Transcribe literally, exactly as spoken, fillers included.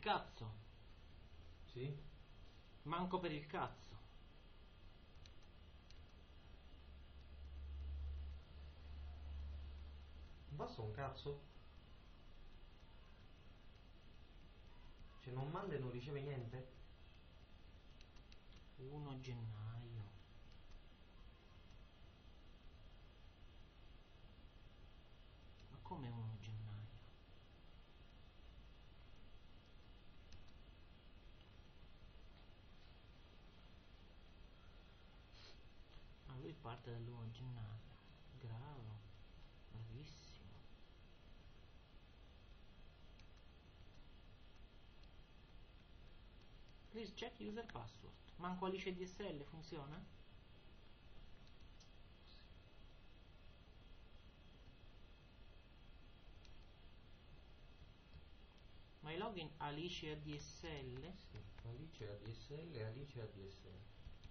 cazzo. Sì? Manco per il cazzo. Non basta un cazzo? Cioè non manda e non riceve niente? primo gennaio. Ma come primo gennaio? Ma lui parte dal primo gennaio. Bravo. Bravissimo. Please check user password. Manco Alice D S L funziona? My login Alice A D S L? Sì, Alice A D S L e Alice A D S L.